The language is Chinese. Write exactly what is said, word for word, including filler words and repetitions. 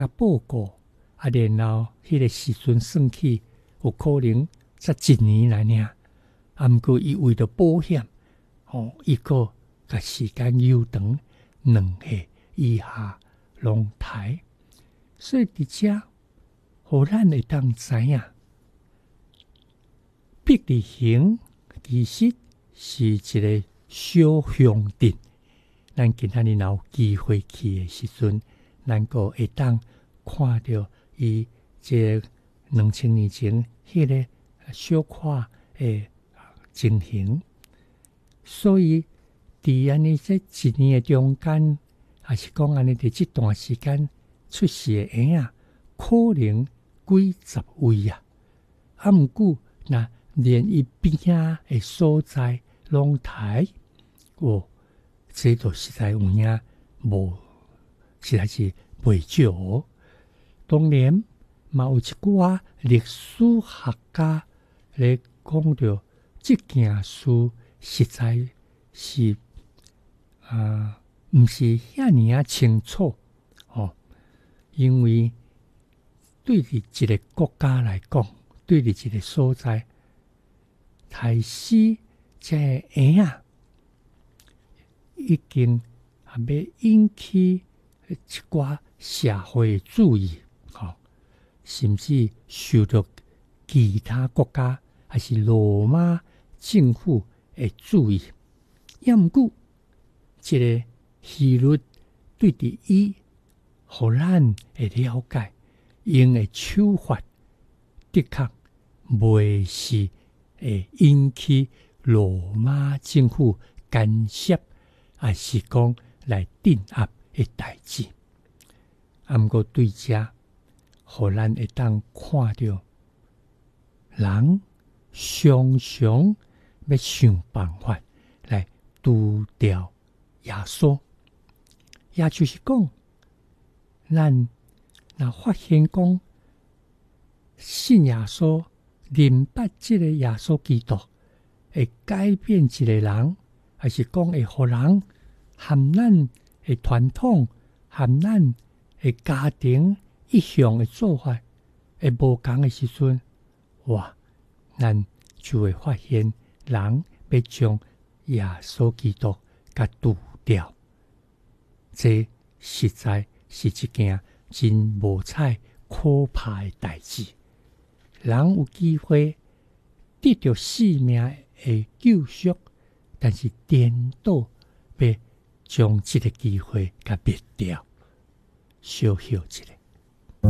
啊报告，啊然后迄个时阵算起，有可能才一年来呢。啊，毋过伊为着保险，吼、哦，伊个甲时间悠长两岁以下拢抬，所以伫遮，互咱会当知影，逼离型其实是一个小乡镇。咱今仔日若有机会去的时阵，咱个会当看到伊这两千年前迄个小可的情形。所以伫安尼这一年的中间，还是讲安尼伫这段时间出世的婴仔，可能几十位啊。啊，毋过若连伊边仔的所在拢抬，哦，这都实在有影无，实在是袂少哦。当然，嘛有一寡历史学家咧讲着这件事实在是啊，毋是遐尼啊清楚哦，因为对伫一个国家来讲，对伫一个所在，台西这婴仔已经啊要引起一寡社会注意，吼、哦，甚至受到其他国家还是罗马政府的注意。也毋过，一个希律对伫伊，互咱会了解，因的手法的确袂是会引起罗马政府干涉，还是讲来镇压的代志。啊，毋过对遮，互咱会当看到，人常常要想办法来除掉耶稣。也就是讲，咱若发现讲，信耶稣、明白这个耶稣基督，会改变一个人，还是讲会互人含咱的传统、含咱的家庭一向的做法会无同的时阵，哇，咱就会发现人要将耶稣基督甲除掉。这实在是一件真无彩可怕的代志。人有机会得到性命的救赎，但是颠倒要将这个机会甲灭掉，小小一个。